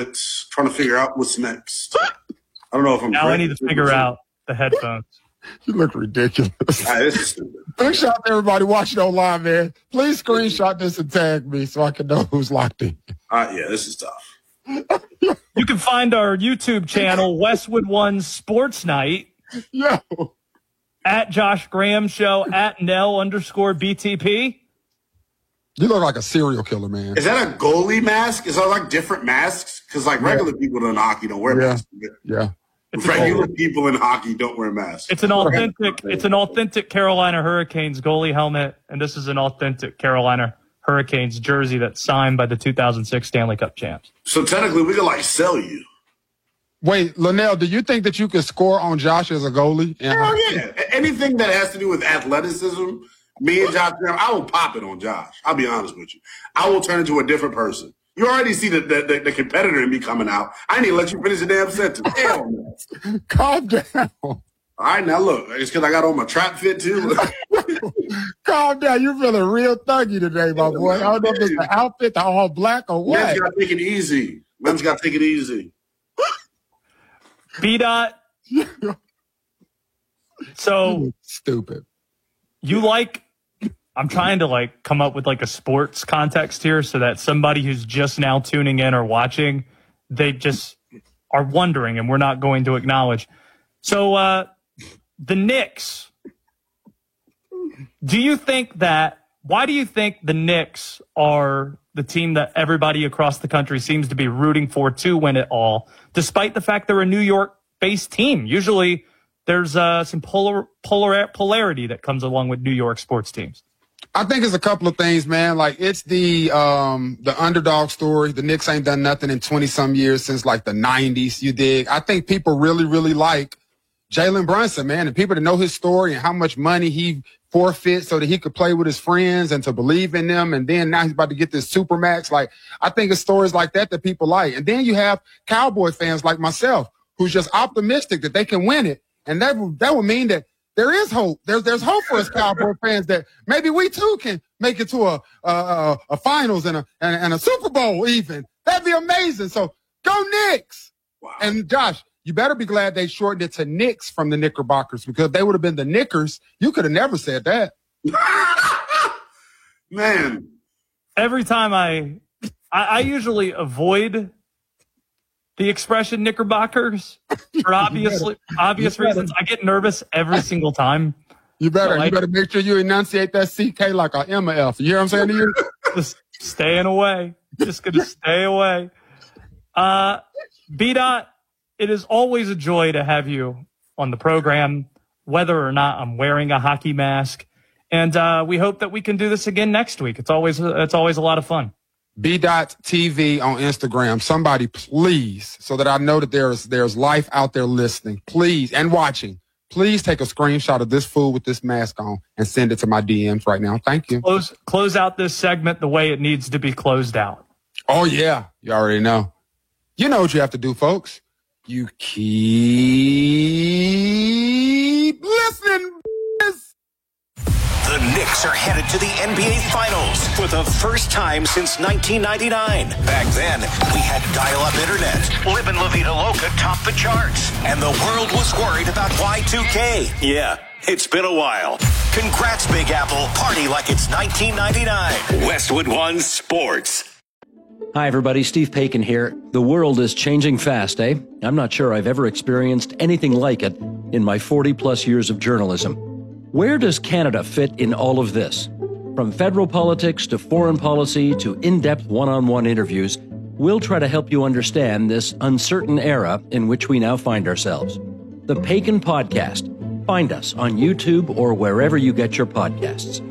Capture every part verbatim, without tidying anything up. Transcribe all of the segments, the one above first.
helmets, trying to figure out what's next. I don't know if I'm. Now I need to figure out the headphones. You look ridiculous. Right, this is stupid. Big shout out to everybody watching online, man. Please screenshot this and tag me so I can know who's locked in. Uh, yeah, this is tough. You can find our YouTube channel, Westwood One Sports Night. Yo. At Josh Graham Show, at Nell underscore B T P. You look like a serial killer, man. Is that a goalie mask? Is that like different masks? Because like regular yeah. people in hockey don't wear yeah. masks. Yeah. It's regular people in hockey don't wear masks. It's an authentic, it's an authentic Carolina Hurricanes goalie helmet, and this is an authentic Carolina Hurricanes jersey that's signed by the two thousand six Stanley Cup champs. So technically, we could like sell you. Wait, Linnell, do you think that you could score on Josh as a goalie? Hell yeah. Anything that has to do with athleticism, me and Josh, I will pop it on Josh. I'll be honest with you. I will turn into a different person. You already see the, the, the, the competitor in me coming out. I didn't even let you finish the damn sentence. Hell no. Calm down. All right, now look. It's because I got on my trap fit, too. Calm down. You're feeling real thuggy today, my boy. I don't know if it's the outfit, the all black, or what. Man's got to take it easy. Man's got to take it easy. B-Dot. So stupid. You like, I'm trying to like come up with like a sports context here so that somebody who's just now tuning in or watching, they just are wondering and we're not going to acknowledge. So uh, the Knicks, do you think that, why do you think the Knicks are the team that everybody across the country seems to be rooting for to win it all, despite the fact they're a New York-based team? Usually there's uh, some polar, polar polarity that comes along with New York sports teams. I think it's a couple of things, man. Like, it's the um, the underdog story. The Knicks ain't done nothing in twenty-some years since, like, the nineties, you dig? I think people really, really like Jalen Brunson, man, and people to know his story and how much money he forfeit so that he could play with his friends and to believe in them. And then now he's about to get this Supermax. Like, I think it's stories like that that people like. And then you have Cowboy fans like myself who's just optimistic that they can win it. And that, that would mean that there is hope. There's there's hope for us Cowboy fans that maybe we too can make it to a a, a finals and a and, and a Super Bowl even. That'd be amazing. So go Knicks. Wow. And Josh, you better be glad they shortened it to Knicks from the Knickerbockers, because if they would have been the Knickers, you could have never said that. Man. Every time I, I, I usually avoid the expression Knickerbockers for obviously obvious reasons. I get nervous every single time. You better, so you better make sure you enunciate that C K like a M F. You hear what I'm saying to you? Just staying away. Just gonna stay away. Uh, B-Dot, it is always a joy to have you on the program, whether or not I'm wearing a hockey mask. And uh, we hope that we can do this again next week. It's always it's always a lot of fun. B-Dot T V on Instagram. Somebody, please, so that I know that there's there's life out there listening, please, and watching. Please take a screenshot of this fool with this mask on and send it to my D Ms right now. Thank you. Close, close out this segment the way it needs to be closed out. Oh, yeah. You already know. You know what you have to do, folks. You keep listening. The Knicks are headed to the N B A Finals for the first time since nineteen ninety-nine. Back then, we had dial-up internet. Livin' La Vida Loca topped the charts. And the world was worried about Y two K. Yeah, it's been a while. Congrats, Big Apple. Party like it's nineteen ninety-nine. Westwood One Sports. Hi, everybody. Steve Paikin here. The world is changing fast, eh? I'm not sure I've ever experienced anything like it in my forty-plus years of journalism. Where does Canada fit in all of this? From federal politics to foreign policy to in-depth one-on-one interviews, we'll try to help you understand this uncertain era in which we now find ourselves. The Paikin Podcast. Find us on YouTube or wherever you get your podcasts.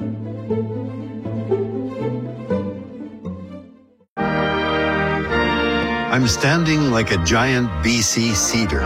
I'm standing like a giant B C cedar.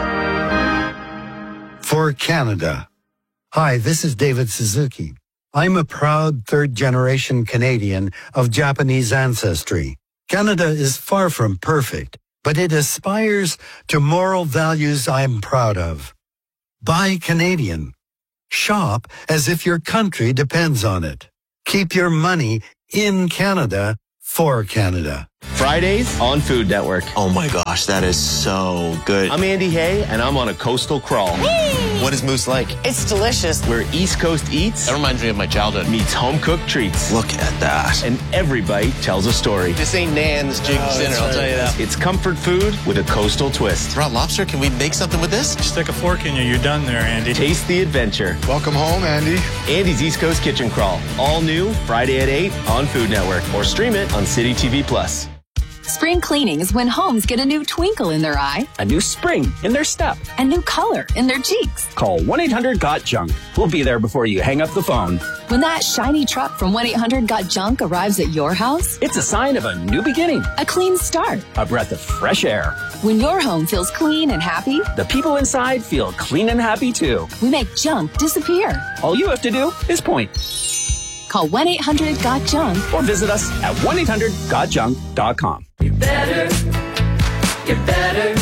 For Canada. Hi, this is David Suzuki. I'm a proud third-generation Canadian of Japanese ancestry. Canada is far from perfect, but it aspires to moral values I'm proud of. Buy Canadian. Shop as if your country depends on it. Keep your money in Canada for Canada. Fridays on Food Network. Oh my gosh, that is so good. I'm Andy Hay, and I'm on a coastal crawl. What is Moose like? It's delicious. Where East Coast eats That reminds me of my childhood. meets home-cooked treats. Look at that. And every bite tells a story. This ain't Nan's Jig Oh, Dinner, that's I'll right. tell you that. It's comfort food with a coastal twist. Raw lobster, can we make something with this? Stick a fork in you, you're done there, Andy. Taste the adventure. Welcome home, Andy. Andy's East Coast Kitchen Crawl. All new Friday at eight on Food Network. Or stream it on City T V Plus. Spring cleaning is when homes get a new twinkle in their eye, a new spring in their step, a new color in their cheeks. Call one eight hundred got junk. We'll be there before you hang up the phone. When that shiny truck from one eight hundred got junk arrives at your house, it's a sign of a new beginning, a clean start, a breath of fresh air. When your home feels clean and happy, the people inside feel clean and happy too. We make junk disappear. All you have to do is point. Call one eight hundred got junk or visit us at one eight hundred got junk dot com. You're better, you're better,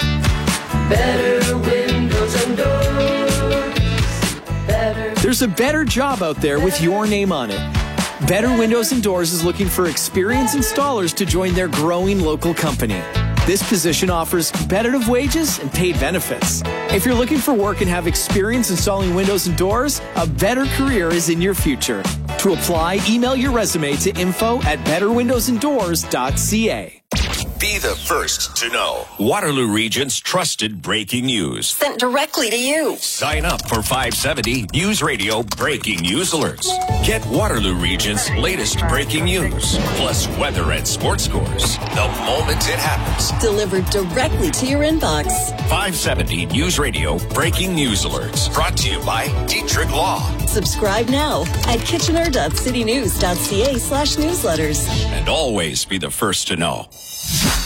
better windows and doors. Better. There's a better job out there with your name on it. Better Windows and Doors is looking for experienced installers to join their growing local company. This position offers competitive wages and paid benefits. If you're looking for work and have experience installing windows and doors, a better career is in your future. To apply, email your resume to info at better windows and doors dot c a. Be the first to know. Waterloo Region's trusted breaking news. Sent directly to you. Sign up for five seventy News Radio Breaking News Alerts. Get Waterloo Region's latest breaking news, plus weather and sports scores, the moment it happens. Delivered directly to your inbox. five seventy News Radio Breaking News Alerts. Brought to you by Dietrich Law. Subscribe now at kitchener dot city news dot c a slash newsletters. And always be the first to know.